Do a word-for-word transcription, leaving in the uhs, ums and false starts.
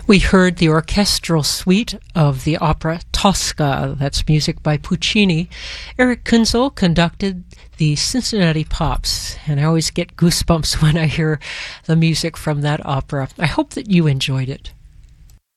We heard the orchestral suite of the opera Tosca. That's music by Puccini. Eric Kunzel conducted the Cincinnati Pops, and I always get goosebumps when I hear the music from that opera. I hope that you enjoyed it.